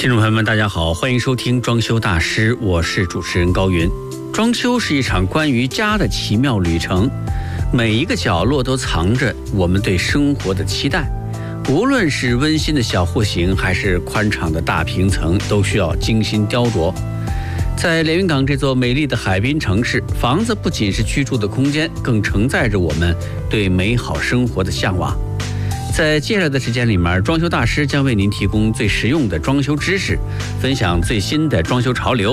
听众朋友们大家好，欢迎收听装修大师，我是主持人高云。装修是一场关于家的奇妙旅程，每一个角落都藏着我们对生活的期待，无论是温馨的小户型还是宽敞的大平层，都需要精心雕琢。在连云港这座美丽的海滨城市，房子不仅是居住的空间，更承载着我们对美好生活的向往。在接下来的时间里面，装修大师将为您提供最实用的装修知识，分享最新的装修潮流，